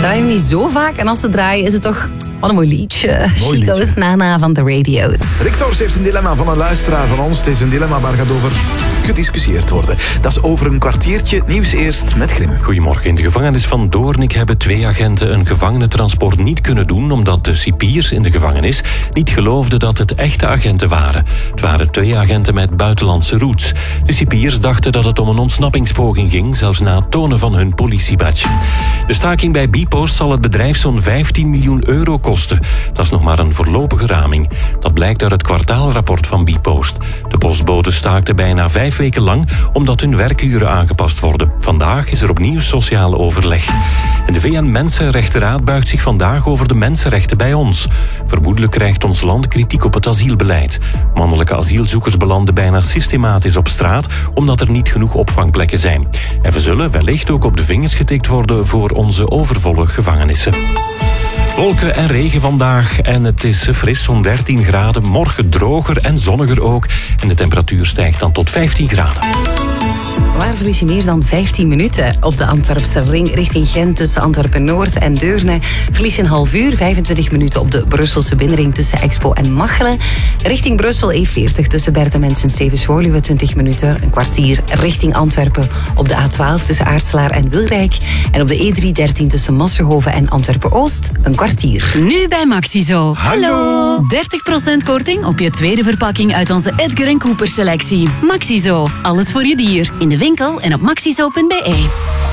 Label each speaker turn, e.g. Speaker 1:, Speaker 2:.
Speaker 1: draaien we niet zo vaak. En als ze draaien is het toch... Wat een mooi liedje.
Speaker 2: Mooi
Speaker 1: Chico's
Speaker 2: liedje.
Speaker 1: Nana van de Radio's.
Speaker 2: Rick Tors heeft een dilemma van een luisteraar van ons. Het is een dilemma waar gaat over gediscussieerd worden. Dat is over een kwartiertje. Nieuws eerst met Grim.
Speaker 3: Goedemorgen. In de gevangenis van Doornik hebben 2 agenten een gevangenentransport niet kunnen doen omdat de cipiers in de gevangenis niet geloofden dat het echte agenten waren. Het waren 2 agenten met buitenlandse roots. De cipiers dachten dat het om een ontsnappingspoging ging, zelfs na het tonen van hun politiebadge. De staking bij Bpost zal het bedrijf zo'n 15 miljoen euro kosten. Dat is nog maar een voorlopige raming. Dat blijkt uit het kwartaalrapport van Bpost. De postbodes staakten bijna 5 weken lang omdat hun werkuren aangepast worden. Vandaag is er opnieuw sociaal overleg. En de VN-Mensenrechtenraad buigt zich vandaag over de mensenrechten bij ons. Vermoedelijk krijgt ons land kritiek op het asielbeleid. Mannelijke asielzoekers belanden bijna systematisch op straat omdat er niet genoeg opvangplekken zijn. En we zullen wellicht ook op de vingers getikt worden voor onze overvolle gevangenissen. Wolken en regen vandaag en het is fris, zo'n 13 graden. Morgen droger en zonniger ook. En de temperatuur stijgt dan tot 15 graden.
Speaker 1: Waar verlies je meer dan 15 minuten? Op de Antwerpse ring richting Gent tussen Antwerpen-Noord en Deurne verlies je een half uur, 25 minuten op de Brusselse binnenring tussen Expo en Machelen. Richting Brussel E40 tussen Bertemens en Stevens-Woluwe 20 minuten. Een kwartier richting Antwerpen op de A12 tussen Aartselaar en Wilrijk. En op de E313 tussen Massenhoven en Antwerpen-Oost een kwartier.
Speaker 4: Nu bij Maxizo.
Speaker 2: Hallo.
Speaker 4: 30% korting op je tweede verpakking uit onze Edgar & Cooper selectie. Maxizo, alles voor je dier. In de winkel en op maxizo.be.